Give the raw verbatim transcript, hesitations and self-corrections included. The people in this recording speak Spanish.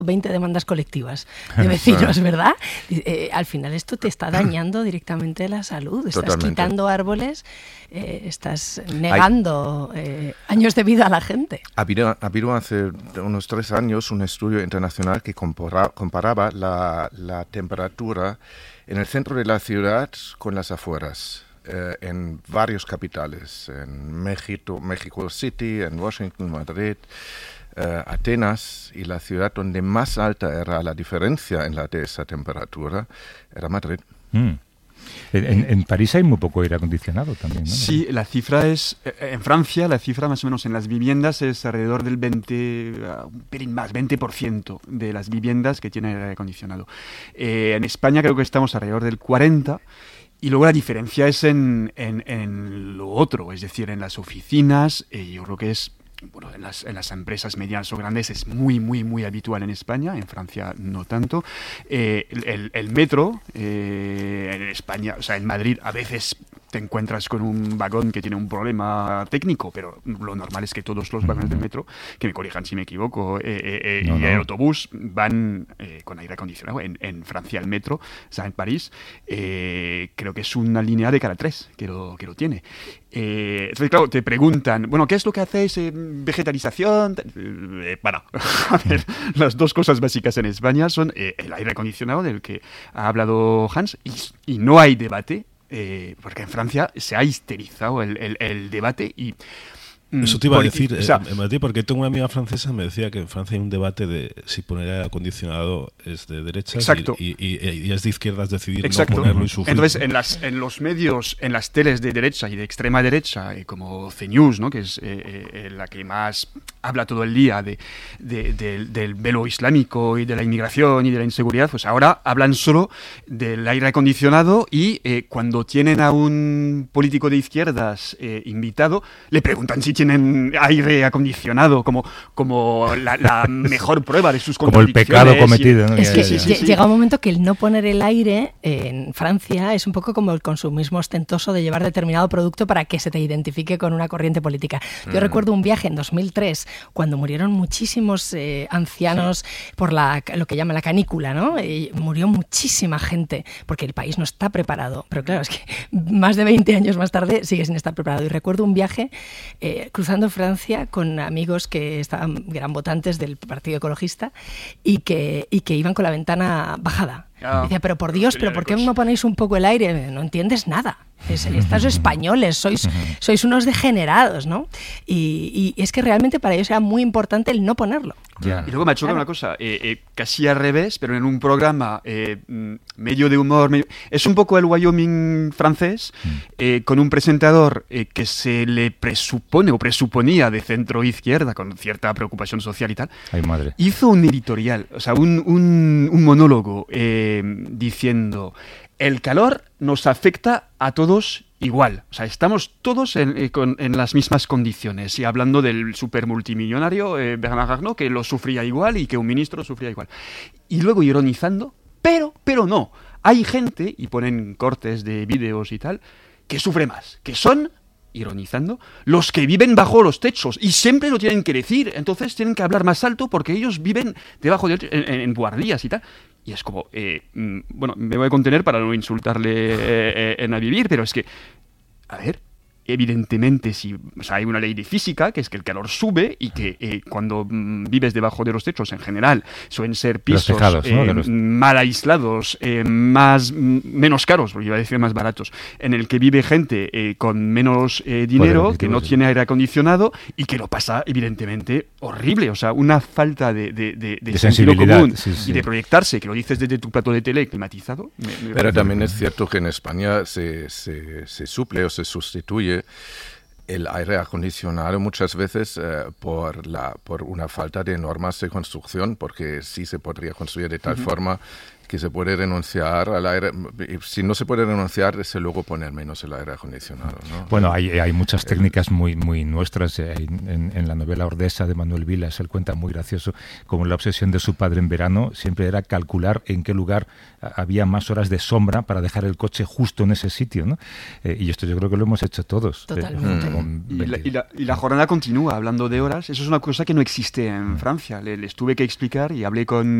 veinte demandas colectivas de vecinos, ¿verdad? Eh, al final esto te está dañando directamente la salud. Estás Totalmente. quitando árboles, eh, estás negando eh, años de vida a la gente. Ha habido, ha habido hace unos tres años un estudio internacional que compara, comparaba la, la temperatura en el centro de la ciudad con las afueras. Eh, en varios capitales, en México, México City, en Washington, Madrid, eh, Atenas, y la ciudad donde más alta era la diferencia en la de esa temperatura era Madrid. Mm. En, en París hay muy poco aire acondicionado también, ¿no? Sí, la cifra es, en Francia, la cifra más o menos en las viviendas es alrededor del veinte, un pelín más, veinte por ciento de las viviendas que tienen aire acondicionado. Eh, en España creo que estamos alrededor del cuarenta por ciento. Y luego la diferencia es en, en, en lo otro, es decir, en las oficinas, eh, yo creo que es, bueno, en las, en las empresas medianas o grandes es muy, muy, muy habitual en España, en Francia no tanto. Eh, el, el metro, eh, en España, o sea, en Madrid a veces te encuentras con un vagón que tiene un problema técnico, pero lo normal es que todos los vagones del metro, que me corrijan si me equivoco, eh, eh, no, y el no. autobús van eh, con aire acondicionado. En, en Francia el metro, o sea, en París, eh, creo que es una línea de cada tres que lo, que lo tiene. Eh, entonces, claro, te preguntan, bueno, ¿qué es lo que hacéis? Eh, ¿Vegetalización? Eh, para, a ver, las dos cosas básicas en España son eh, el aire acondicionado, del que ha hablado Hans, y, y no hay debate. Eh, porque en Francia se ha histerizado el, el, el debate y... Eso te iba porque, a decir, o sea, eh, Martí, porque tengo una amiga francesa me decía que en Francia hay un debate de si poner aire acondicionado es de derechas y, y, y, y es de izquierdas decidir exacto. no ponerlo y sufrir. Entonces, en, las, en los medios, en las teles de derecha y de extrema derecha, eh, como C News, ¿no? que es eh, eh, la que más habla todo el día de, de, de, del velo islámico y de la inmigración y de la inseguridad, pues ahora hablan solo del aire acondicionado y eh, cuando tienen a un político de izquierdas eh, invitado, le preguntan si tienen aire acondicionado como, como la, la mejor prueba de sus contradicciones. Como el pecado cometido, ¿no? Es que sí, sí, sí. llega un momento que el no poner el aire en Francia es un poco como el consumismo ostentoso de llevar determinado producto para que se te identifique con una corriente política. Yo mm. recuerdo un viaje en dos mil tres cuando murieron muchísimos eh, ancianos sí. por la, lo que llaman la canícula, ¿no? Y murió muchísima gente porque el país no está preparado. Pero claro, es que más de veinte años más tarde sigue sin estar preparado. Y recuerdo un viaje eh, cruzando Francia con amigos que estaban, eran votantes del Partido Ecologista y que, y que iban con la ventana bajada. Oh, decía, pero por Dios, ¿pero por qué no ponéis un poco el aire? No entiendes nada. Es, estos españoles, sois, sois unos degenerados, ¿no? Y, y es que realmente para ellos era muy importante el no ponerlo. Yeah. Y luego me ha chocado claro. una cosa, eh, eh, casi al revés, pero en un programa eh, medio de humor, medio, es un poco el Wyoming francés, eh, con un presentador eh, que se le presupone o presuponía de centro-izquierda, con cierta preocupación social y tal. Ay, madre. Hizo un editorial, o sea, un, un, un monólogo eh, diciendo... El calor nos afecta a todos igual. O sea, estamos todos en, eh, con, en las mismas condiciones. Y hablando del super multimillonario eh, Bernard Arnault, que lo sufría igual y que un ministro sufría igual. Y luego ironizando, pero, pero no. Hay gente, y ponen cortes de vídeos y tal, que sufre más, que son... ironizando, los que viven bajo los techos y siempre lo tienen que decir, entonces tienen que hablar más alto porque ellos viven debajo de en, en guardias y tal. Y es como, eh, bueno, me voy a contener para no insultarle eh, en a vivir, pero es que, a ver, evidentemente, si, o sea, hay una ley de física que es que el calor sube y que eh, cuando mm, vives debajo de los techos en general suelen ser pisos tejados, eh, ¿no? los... mal aislados, eh, más m- menos caros, porque iba a decir más baratos, en el que vive gente eh, con menos eh, dinero, que no sí. tiene aire acondicionado y que lo pasa evidentemente horrible, o sea, una falta de, de, de, de, de sentido común sí, sí. y de proyectarse, que lo dices desde tu plato de tele climatizado. Me, me Pero también es cierto que en España se, se, se suple o se sustituye el aire acondicionado muchas veces eh, por la por una falta de normas de construcción, porque sí se podría construir de tal uh-huh. forma que se puede renunciar al aire. Si no se puede renunciar, desde luego poner menos el aire acondicionado, ¿no? Bueno, hay, hay muchas técnicas muy, muy nuestras. En, en la novela Ordesa de Manuel Vilas, él cuenta muy gracioso como la obsesión de su padre en verano siempre era calcular en qué lugar había más horas de sombra para dejar el coche justo en ese sitio, ¿no? Eh, y esto yo creo que lo hemos hecho todos. Totalmente. Eh, y, la, y, la, y la jornada continúa, hablando de horas. Eso es una cosa que no existe en Francia. Le, les tuve que explicar y hablé con